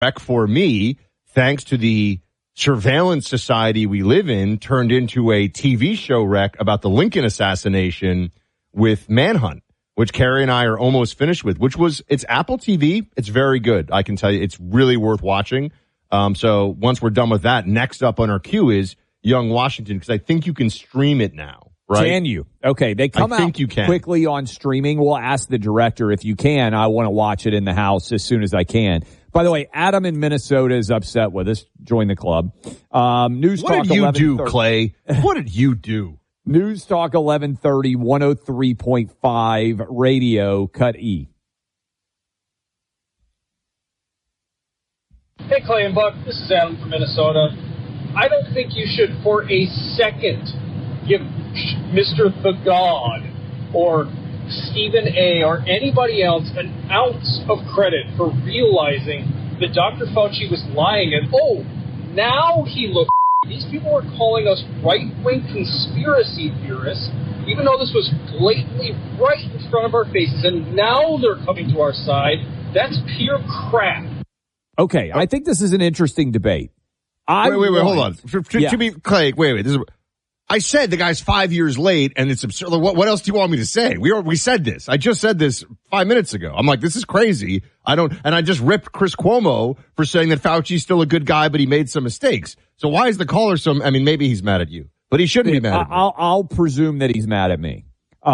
wreck for me, thanks to the surveillance society we live in, turned into a TV show wreck about the Lincoln assassination with Manhunt, which Carrie and I are almost finished with, it's Apple TV. It's very good. I can tell you it's really worth watching. So once we're done with that, next up on our queue is Young Washington, because I think you can stream it now. Right? Can you? Okay, they come out quickly on streaming. We'll ask the director if you can. I want to watch it in the house as soon as I can. By the way, Adam in Minnesota is upset with us. Join the club. News What Talk did you do, Clay? What did you do? News Talk 1130, 103.5 radio, cut E. Hey, Clay and Buck. This is Adam from Minnesota. I don't think you should for a second give Mr. The God or Stephen A. or anybody else an ounce of credit for realizing that Dr. Fauci was lying. And, now he looks. These people were calling us right-wing conspiracy theorists, even though this was blatantly right in front of our faces. And now they're coming to our side. That's pure crap. Okay, I think this is an interesting debate. Wait, hold on. To be Clay, wait. I said the guy's 5 years late, and it's absurd. What else do you want me to say? We said this. I just said this 5 minutes ago. I'm like, this is crazy. I just ripped Chris Cuomo for saying that Fauci's still a good guy, but he made some mistakes. So why is the caller maybe he's mad at you, but he shouldn't be mad at me. I'll presume that he's mad at me.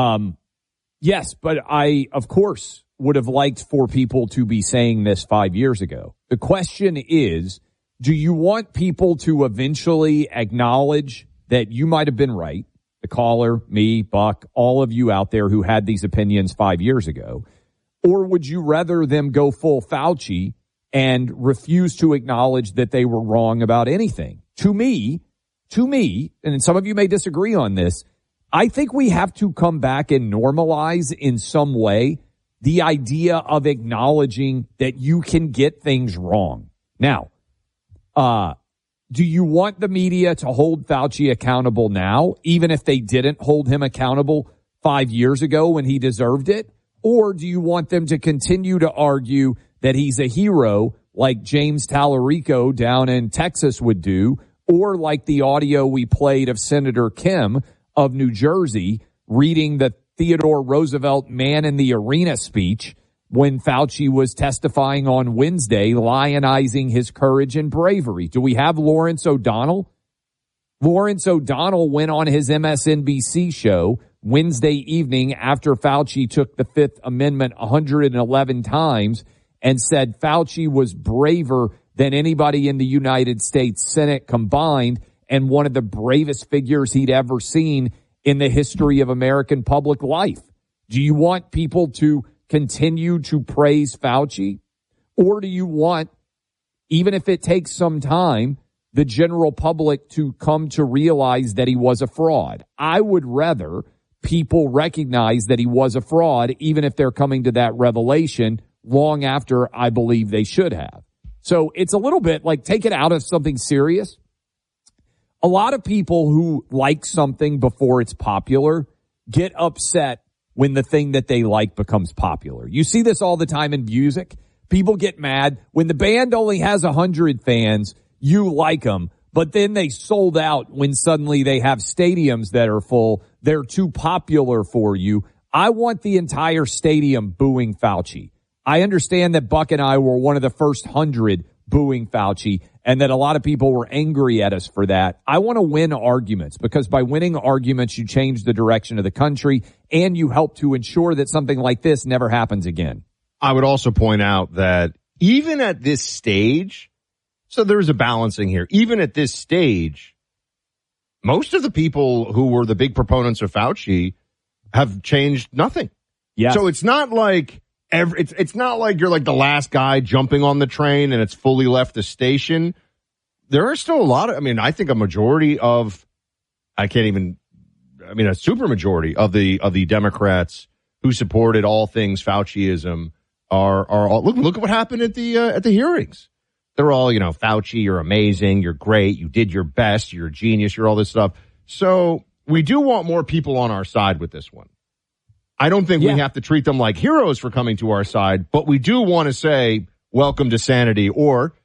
Yes, but I, of course, would have liked for people to be saying this 5 years ago. The question is, do you want people to eventually acknowledge that you might have been right, the caller, me, Buck, all of you out there who had these opinions 5 years ago? Or would you rather them go full Fauci and refuse to acknowledge that they were wrong about anything? To me, and some of you may disagree on this, I think we have to come back and normalize in some way the idea of acknowledging that you can get things wrong. Now, do you want the media to hold Fauci accountable now, even if they didn't hold him accountable 5 years ago when he deserved it? Or do you want them to continue to argue that he's a hero like James Tallarico down in Texas would do, or like the audio we played of Senator Kim of New Jersey reading the Theodore Roosevelt Man in the Arena speech when Fauci was testifying on Wednesday, lionizing his courage and bravery? Do we have Lawrence O'Donnell? Lawrence O'Donnell went on his MSNBC show Wednesday evening after Fauci took the Fifth Amendment 111 times and said Fauci was braver than anybody in the United States Senate combined and one of the bravest figures he'd ever seen in the history of American public life. Do you want people to continue to praise Fauci? Or do you want, even if it takes some time, the general public to come to realize that he was a fraud? I would rather people recognize that he was a fraud, even if they're coming to that revelation long after I believe they should have. So it's a little bit like, take it out of something serious. A lot of people who like something before it's popular get upset when the thing that they like becomes popular. You see this all the time in music. People get mad when the band only has 100 fans. You like them, but then they sold out when suddenly they have stadiums that are full. They're too popular for you. I want the entire stadium booing Fauci. I understand that Buck and I were one of the first 100 booing Fauci, and that a lot of people were angry at us for that. I want to win arguments, because by winning arguments, you change the direction of the country and you help to ensure that something like this never happens again. I would also point out that even at this stage, so there's a balancing here, even at this stage, most of the people who were the big proponents of Fauci have changed nothing. Yeah. So it's not like it's not like you're like the last guy jumping on the train and it's fully left the station. There are still a lot of, I think a majority of, a super majority of the Democrats who supported all things Fauciism are all, look at what happened at the hearings. They're all, Fauci, you're amazing, you're great, you did your best, you're a genius, you're all this stuff. So we do want more people on our side with this one. I don't think we have to treat them like heroes for coming to our side, but we do want to say welcome to sanity, or